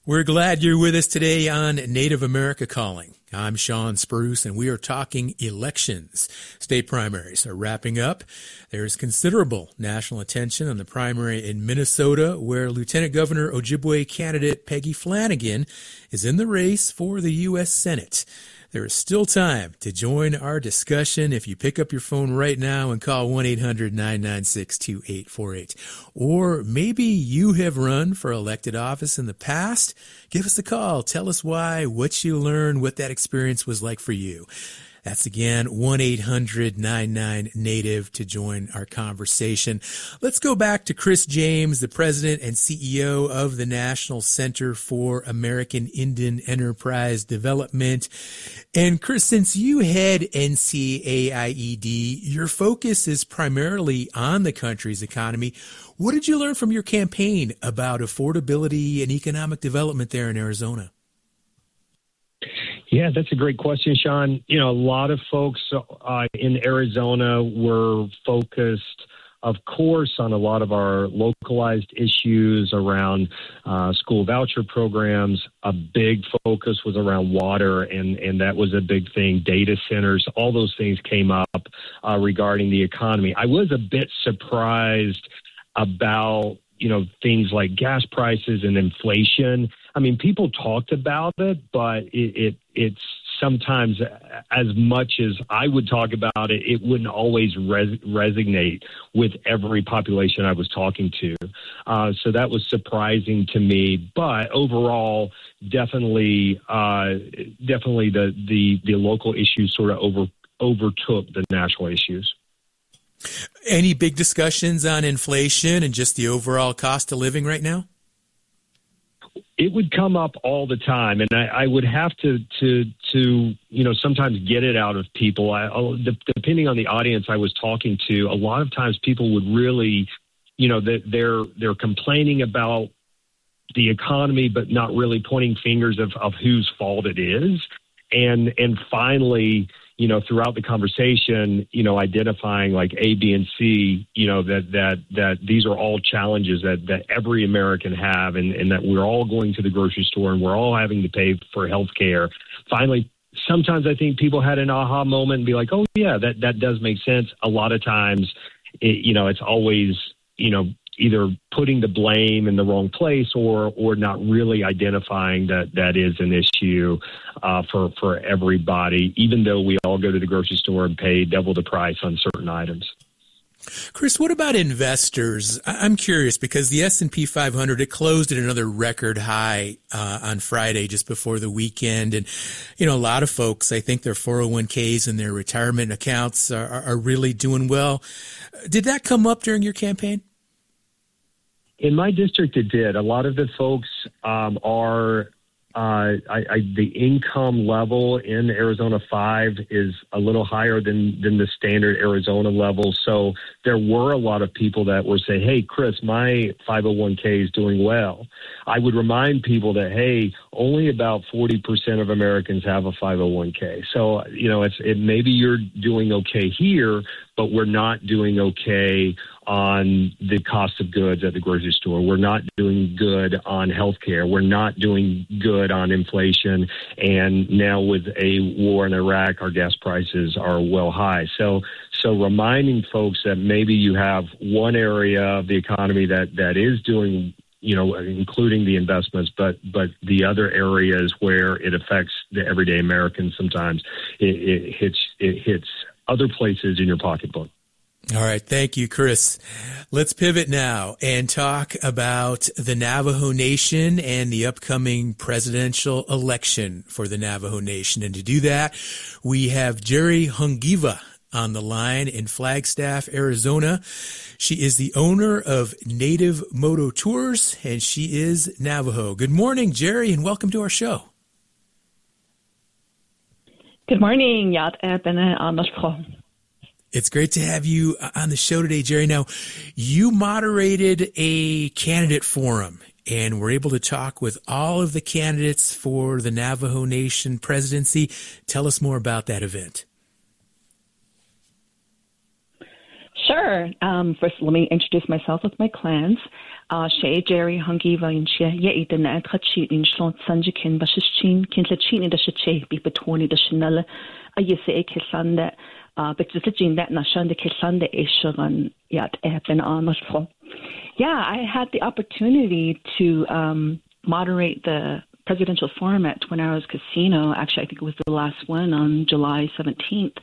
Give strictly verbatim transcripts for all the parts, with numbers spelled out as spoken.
We're glad you're with us today on Native America Calling. I'm Sean Spruce, and we are talking elections. State primaries are wrapping up. There's considerable national attention on the primary in Minnesota, where Lieutenant Governor Ojibwe candidate Peggy Flanagan is in the race for the U S Senate. There is still time to join our discussion if you pick up your phone right now and call one eight hundred nine nine six two eight four eight. Or maybe you have run for elected office in the past. Give us a call. Tell us why, what you learned, what that experience was like for you. That's again, one eight hundred nine nine native to join our conversation. Let's go back to Chris James, the president and C E O of the National Center for American Indian Enterprise Development. And Chris, since you head N C A I E D, your focus is primarily on the country's economy. What did you learn from your campaign about affordability and economic development there in Arizona? Yeah, that's a great question, Sean. You know, a lot of folks uh, in Arizona were focused, of course, on a lot of our localized issues around uh, school voucher programs. A big focus was around water, and, and that was a big thing. Data centers, all those things came up uh, regarding the economy. I was a bit surprised about, you know, things like gas prices and inflation. I mean, people talked about it, but it, it it's sometimes, as much as I would talk about it, it wouldn't always res- resonate with every population I was talking to. Uh, so that was surprising to me. But overall, definitely, uh, definitely the, the the local issues sort of over overtook the national issues. Any big discussions on inflation and just the overall cost of living right now? It would come up all the time, and I, I would have to, to, to, you know, sometimes get it out of people. I, depending on the audience I was talking to, a lot of times people would really, you know, that they're they're complaining about the economy, but not really pointing fingers of, of whose fault it is. And and finally, you know, throughout the conversation, you know, identifying like A, B, and C, you know, that that that these are all challenges that, that every American have, and, and that we're all going to the grocery store and we're all having to pay for health care. Finally, sometimes I think people had an aha moment and be like, oh, yeah, that, that does make sense. A lot of times, it, you know, it's always, you know, either putting the blame in the wrong place or or not really identifying that that is an issue uh, for, for everybody, even though we all go to the grocery store and pay double the price on certain items. Chris, what about investors? I'm curious because the S and P five hundred, it closed at another record high uh, on Friday just before the weekend. And, you know, a lot of folks, I think their four oh one k's and their retirement accounts are, are really doing well. Did that come up during your campaign? In my district, it did. A lot of the folks um, are, uh, I, I, the income level in Arizona five is a little higher than, than the standard Arizona level. So there were a lot of people that were saying, hey, Chris, my five oh one k is doing well. I would remind people that, hey, only about forty percent of Americans have a five oh one k. So, you know, it's it, maybe you're doing okay here, but we're not doing okay on the cost of goods at the grocery store. We're not doing good on healthcare. We're not doing good on inflation. And now with a war in Iraq, our gas prices are well high. So, so reminding folks that maybe you have one area of the economy that, that is doing, you know, including the investments, but but the other areas where it affects the everyday American, sometimes it, it hits it hits other places in your pocketbook. All right. Thank you, Chris. Let's pivot now and talk about the Navajo Nation and the upcoming presidential election for the Navajo Nation. And to do that, we have Jerry Hungiva on the line in Flagstaff, Arizona. She is the owner of Native Moto Tours, and she is Navajo. Good morning, Jerry, and welcome to our show. Good morning. Ja, ik ben aangesproken. It's great to have you on the show today, Jerry. Now, you moderated a candidate forum and were able to talk with all of the candidates for the Navajo Nation presidency. Tell us more about that event. Sure. Um, first, let me introduce myself with my clans. Uh, she Jerry Hungy Vainchia, ye the net Hachi in Slot Sanjikin, Bashin, Kintlachin, the Shache, be between the Chanel, a Yese Kisande, uh, but just a gene that Nashan the Kisande Eshavan yet happen on the floor. Yeah, I had the opportunity to um, moderate the presidential forum at Twin Arrows Casino. Actually, I think it was the last one on July seventeenth.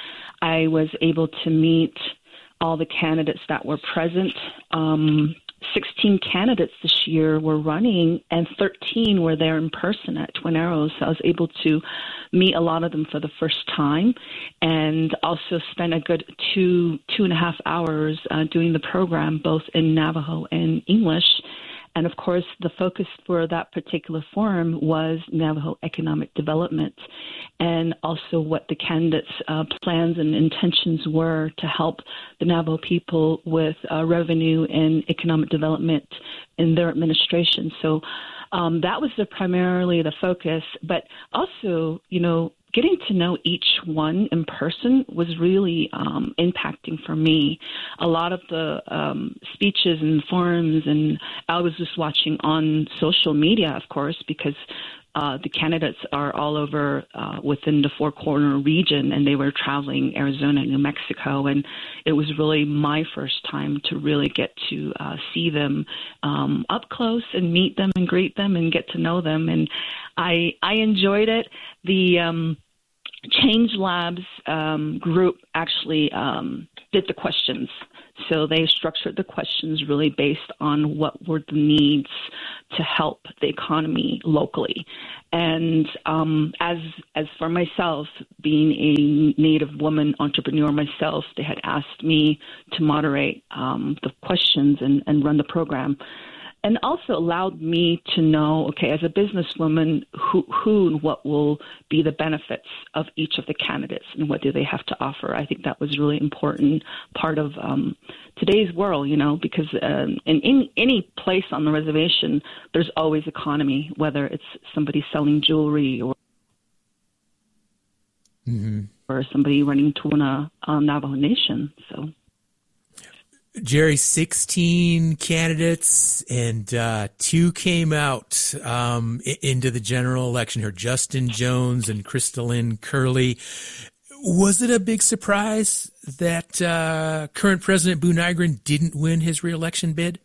I was able to meet all the candidates that were present. Um, sixteen candidates this year were running, and thirteen were there in person at Twin Arrows. So I was able to meet a lot of them for the first time, and also spend a good two, two and a half hours uh, doing the program, both in Navajo and English. And of course, the focus for that particular forum was Navajo economic development, and also what the candidates' uh, plans and intentions were to help the Navajo people with uh, revenue and economic development in their administration. So um, that was the, primarily the focus. But also, you know, getting to know each one in person was really um, impacting for me. A lot of the um, speeches and forums, and I was just watching on social media, of course, because uh, the candidates are all over uh, within the Four Corner region, and they were traveling Arizona and New Mexico, and it was really my first time to really get to uh, see them um, up close and meet them and greet them and get to know them, and I I enjoyed it. The um, Change Labs um, group actually um, did the questions. So they structured the questions really based on what were the needs to help the economy locally. And um, as as for myself, being a Native woman entrepreneur myself, they had asked me to moderate um, the questions and, and run the program. And also allowed me to know, okay, as a businesswoman, who, who and what will be the benefits of each of the candidates and what do they have to offer. I think that was really important part of um, today's world, you know, because um, in, in any place on the reservation, there's always economy, whether it's somebody selling jewelry or mm-hmm. or somebody running tuna on Navajo Nation, so... Jerry, sixteen candidates, and uh, two came out um, into the general election here, Justin Jones and Crystalline Curley. Was it a big surprise that uh, current President Boo Nygren didn't win his reelection bid?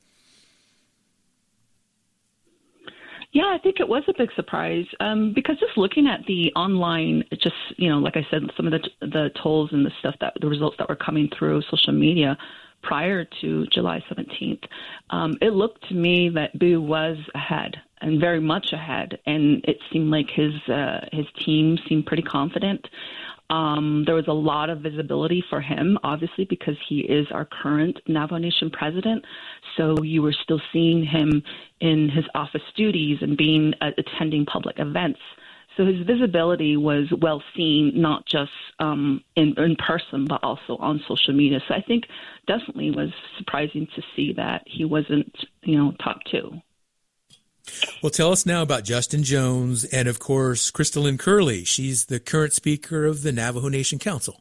Yeah, I think it was a big surprise um, because just looking at the online, just, you know, like I said, some of the the tolls and the stuff that the results that were coming through social media prior to July seventeenth, um, it looked to me that Boo was ahead and very much ahead, and it seemed like his uh, his team seemed pretty confident. Um, there was a lot of visibility for him, obviously, because he is our current Navajo Nation president. So you were still seeing him in his office duties and being uh, attending public events. So his visibility was well seen, not just um, in, in person, but also on social media. So I think definitely was surprising to see that he wasn't, you know, top two. Well, tell us now about Justin Jones and, of course, Crystalline Curley. She's the current speaker of the Navajo Nation Council.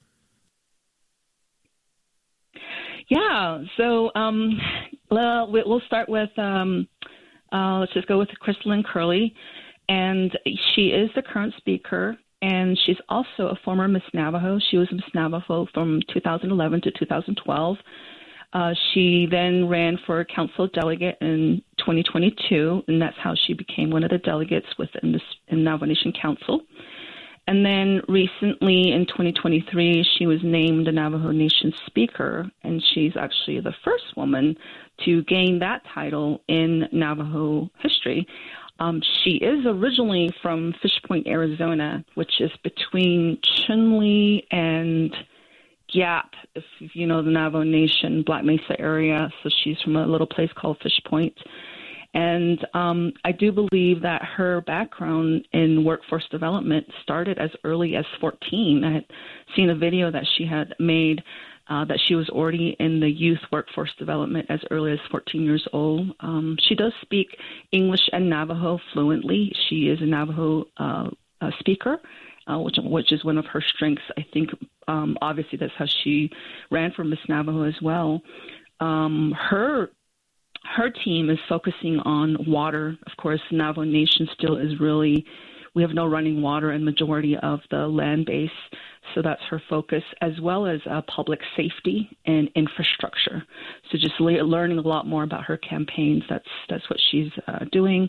Yeah, so um, well, we'll start with, um, uh, let's just go with Crystalline Curley. And she is the current speaker, and she's also a former Miss Navajo. She was Miss Navajo from two thousand eleven to two thousand twelve. Uh, she then ran for council delegate in twenty twenty-two, and that's how she became one of the delegates within the in Navajo Nation Council. And then recently in twenty twenty-three, she was named the Navajo Nation Speaker, and she's actually the first woman to gain that title in Navajo history. Um, she is originally from Fish Point, Arizona, which is between Chunli and Gap, if you know the Navajo Nation, Black Mesa area. So she's from a little place called Fish Point. And um, I do believe that her background in workforce development started as early as fourteen. I had seen a video that she had made Uh, that she was already in the youth workforce development as early as fourteen years old. Um, she does speak English and Navajo fluently. She is a Navajo uh, uh, speaker, uh, which, which is one of her strengths. I think, um, obviously, that's how she ran for Miss Navajo as well. Um, her her team is focusing on water. Of course, Navajo Nation still is really, we have no running water in majority of the land base. So that's her focus, as well as uh, public safety and infrastructure. So just le- learning a lot more about her campaigns. That's that's what she's uh, doing.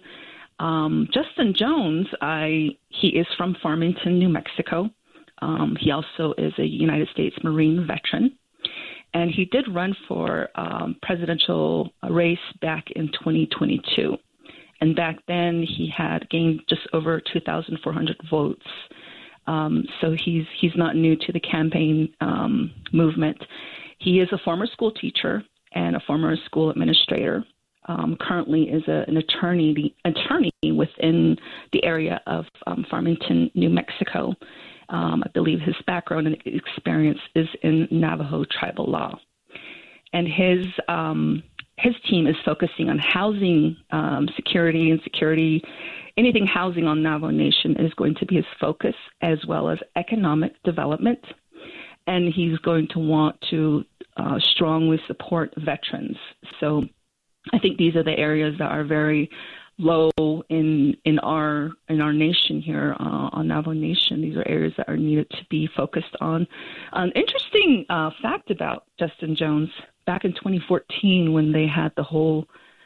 Um, Justin Jones, I he is from Farmington, New Mexico. Um, he also is a United States Marine veteran. And he did run for um, presidential race back in twenty twenty-two. And back then he had gained just over two thousand four hundred votes. Um, so he's he's not new to the campaign um, movement. He is a former school teacher and a former school administrator. Um, currently is a, an attorney the attorney within the area of um, Farmington, New Mexico. Um, I believe his background and experience is in Navajo tribal law. And his um, his team is focusing on housing um, security and security. Anything housing on Navajo Nation is going to be his focus, as well as economic development. And he's going to want to uh, strongly support veterans. So I think these are the areas that are very low in in our in our nation here uh, on Navajo Nation. These are areas that are needed to be focused on. An interesting uh, fact about Justin Jones, back in twenty fourteen, when they had the whole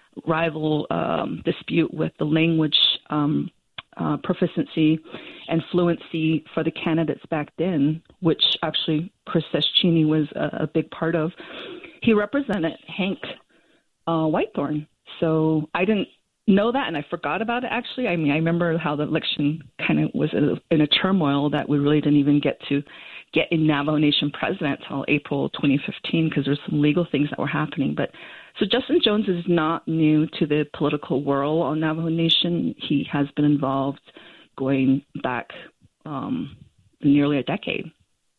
rival um, dispute with the language um, uh, proficiency and fluency for the candidates back then, which actually Chris Cestrini was a, a big part of, he represented Hank uh, Whitethorn. So I didn't know that, and I forgot about it, actually. I mean, I remember how the election kind of was in a, in a turmoil that we really didn't even get to get a Navajo Nation president until April twenty fifteen, because there's some legal things that were happening. But so Justin Jones is not new to the political world on Navajo Nation. He has been involved going back um, nearly a decade.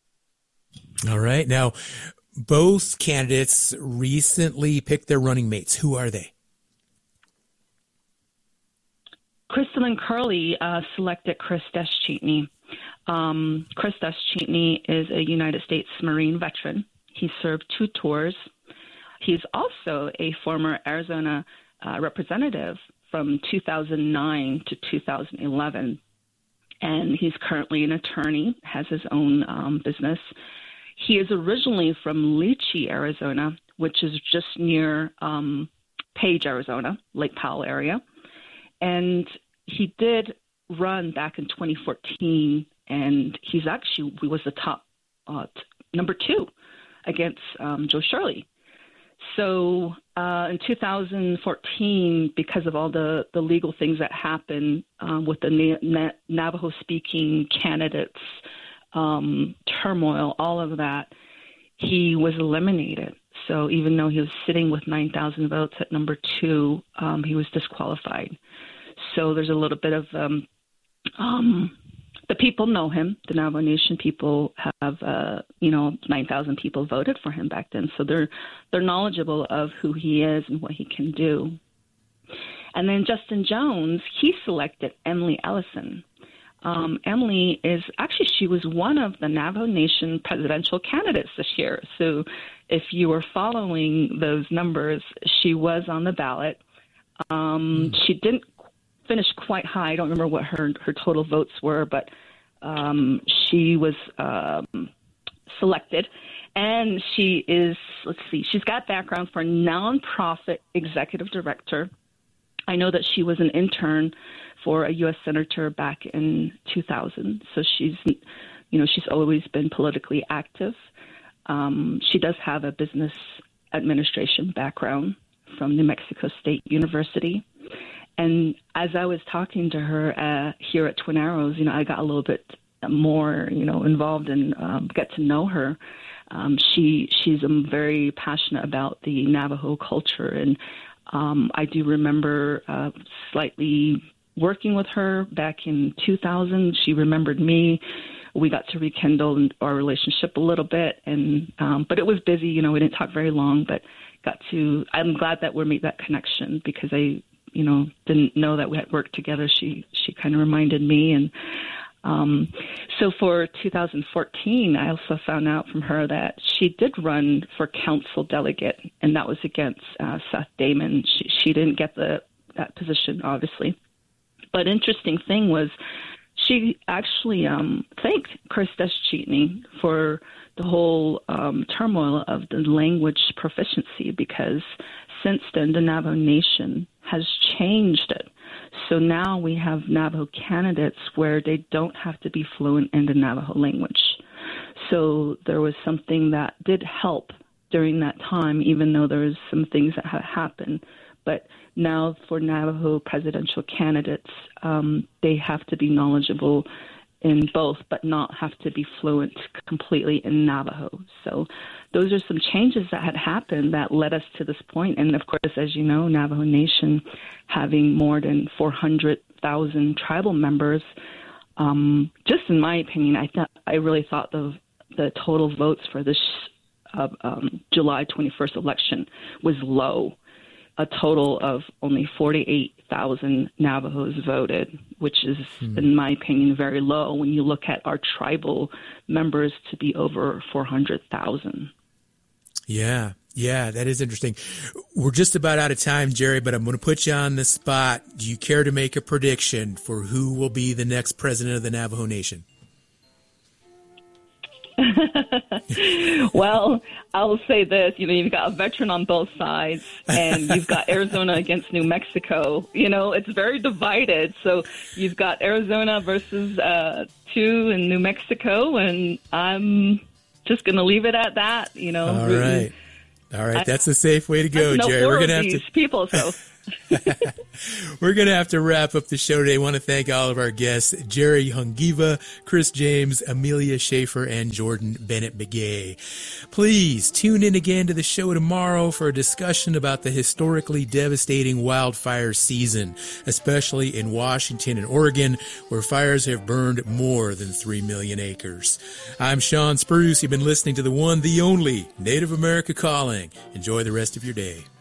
All right. Now, both candidates recently picked their running mates. Who are they? Crystalline Curley uh, selected Chris Deschetny. Um, Chris Deschetny is a United States Marine veteran. He served two tours. He's also a former Arizona uh, representative from two thousand nine to two thousand eleven. And he's currently an attorney, has his own um, business. He is originally from Leachy, Arizona, which is just near um, Page, Arizona, Lake Powell area. And he did run back in twenty fourteen, and he's actually, he was the top uh, t- number two against um, Joe Shirley. So uh, in two thousand fourteen, because of all the, the legal things that happened um, with the Na- Na- Navajo-speaking candidates, um, turmoil, all of that, he was eliminated. So even though he was sitting with nine thousand votes at number two, um, he was disqualified. So there's a little bit of um, um, the people know him. The Navajo Nation people have, uh, you know, nine thousand people voted for him back then. So they're they're knowledgeable of who he is and what he can do. And then Justin Jones, he selected Emily Ellison. Um, Emily is actually, she was one of the Navajo Nation presidential candidates this year. So if you were following those numbers, she was on the ballot. Um, she didn't finish quite high. I don't remember what her, her total votes were, but um, she was um, selected. And she is, let's see, she's got background for nonprofit executive director. I know that she was an intern for a U S senator back in two thousand. So she's, you know, she's always been politically active. Um, she does have a business administration background from New Mexico State University. And as I was talking to her uh, here at Twin Arrows, you know, I got a little bit more, you know, involved and um, get to know her. Um, she she's um, very passionate about the Navajo culture, and um, I do remember uh, slightly working with her back in two thousand. She remembered me. We got to rekindle our relationship a little bit, and um, but it was busy. You know, we didn't talk very long, but got to. I'm glad that we made that connection because I, you know, didn't know that we had worked together. She she kind of reminded me, and Um, so for two thousand fourteen, I also found out from her that she did run for council delegate, and that was against uh, Seth Damon. She, she didn't get the that position, obviously. But interesting thing was she actually um, thanked Chris Deschutney for the whole um, turmoil of the language proficiency, because since then the Navajo Nation has changed it. So now we have Navajo candidates where they don't have to be fluent in the Navajo language. So there was something that did help during that time, even though there was some things that had happened. But now for Navajo presidential candidates, um, they have to be knowledgeable in both, but not have to be fluent completely in Navajo. So those are some changes that had happened that led us to this point. And of course, as you know, Navajo Nation having more than four hundred thousand tribal members, um, just in my opinion, I thought I really thought the the total votes for this uh, um, July twenty-first election was low. A total of only forty-eight thousand Navajos voted, which is, hmm. in my opinion, very low when you look at our tribal members to be over four hundred thousand. Yeah, yeah, that is interesting. We're just about out of time, Jerry, but I'm going to put you on the spot. Do you care to make a prediction for who will be the next president of the Navajo Nation? Well, I'll say this, you know, you've got a veteran on both sides, and you've got Arizona against New Mexico. You know, it's very divided. So you've got Arizona versus uh, two in New Mexico, and I'm just going to leave it at that, you know. All right. All right. That's a safe way to go, no Jerry. We're going to have these to people, so We're going to have to wrap up the show today. I want to thank all of our guests, Jerry Hungiva, Chris James, Amelia Schaefer, and Jordan Bennett-Begay. Please tune in again to the show tomorrow for a discussion about the historically devastating wildfire season, especially in Washington and Oregon, where fires have burned more than three million acres. I'm Sean Spruce. You've been listening to the one, the only Native America Calling. Enjoy the rest of your day.